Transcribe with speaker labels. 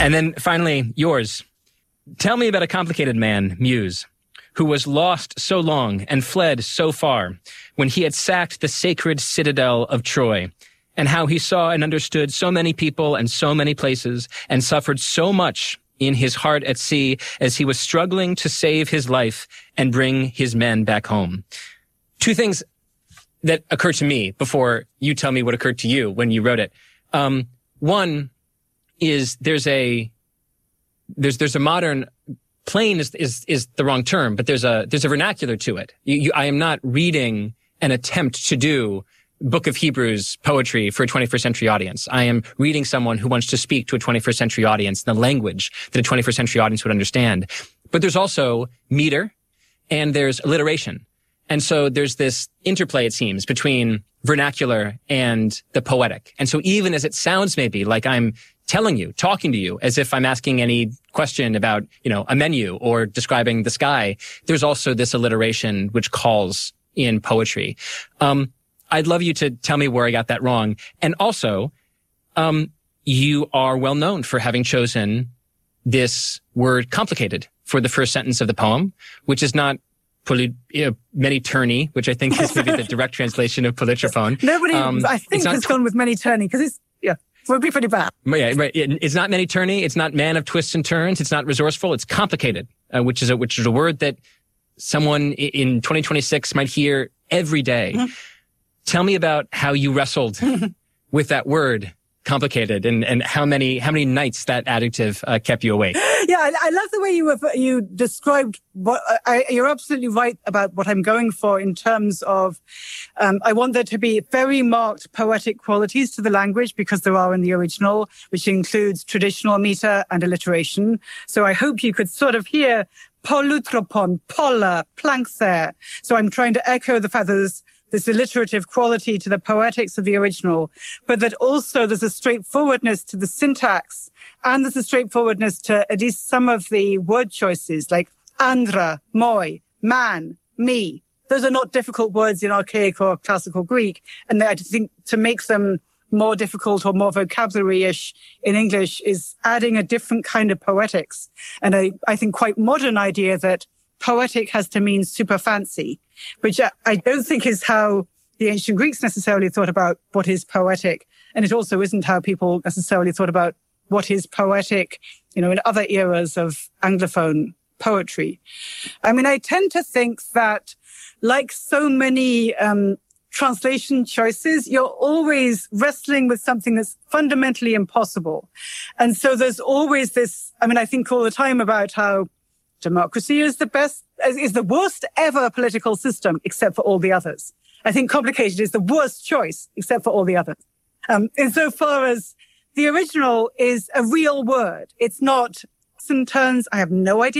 Speaker 1: And then finally, yours. Tell me about a complicated man, Muse, who was lost so long and fled so far when he had sacked the sacred citadel of Troy, and how he saw and understood so many people and so many places and suffered so much in his heart at sea as he was struggling to save his life and bring his men back home. Two things that occur to me before you tell me what occurred to you when you wrote it. One is there's a modern, plain is the wrong term, but there's a vernacular to it. I am not reading an attempt to do Book of Hebrews poetry for a 21st century audience. I am reading someone who wants to speak to a 21st century audience in the language that a 21st century audience would understand. But there's also meter and there's alliteration. And so there's this interplay, it seems, between vernacular and the poetic. And so even as it sounds maybe like I'm telling you, talking to you, as if I'm asking any question about, a menu or describing the sky, there's also this alliteration which calls in poetry. I'd love you to tell me where I got that wrong. And also, you are well known for having chosen this word complicated for the first sentence of the poem, which is not many turny, which I think is maybe the direct translation of polytrophone.
Speaker 2: Nobody, I think, has gone with many turny because it would be pretty bad.
Speaker 1: Yeah, right. It's not many turny. It's not man of twists and turns. It's not resourceful. It's complicated, which is a word that someone in 2026 might hear every day. Mm-hmm. Tell me about how you wrestled with that word, complicated, and how many nights that adjective kept you awake.
Speaker 2: Yeah, I love the way you described what you're absolutely right about what I'm going for in terms of I want there to be very marked poetic qualities to the language because there are in the original, which includes traditional meter and alliteration. So I hope you could sort of hear polutropon, polla, plankther. So I'm trying to echo the fact that there's this alliterative quality to the poetics of the original, but that also there's a straightforwardness to the syntax, and there's a straightforwardness to at least some of the word choices, like andra, moi, man, me. Those are not difficult words in archaic or classical Greek, and I think to make them more difficult or more vocabulary-ish in English is adding a different kind of poetics, and I think quite modern idea that poetic has to mean super fancy, which I don't think is how the ancient Greeks necessarily thought about what is poetic. And it also isn't how people necessarily thought about what is poetic, in other eras of Anglophone poetry. I mean, I tend to think that, like so many translation choices, you're always wrestling with something that's fundamentally impossible. And so there's always this, I think all the time about how democracy is the worst ever political system, except for all the others. I think complicated is the worst choice, except for all the others. Insofar as the original is a real word, it's not twists and turns. I have no idea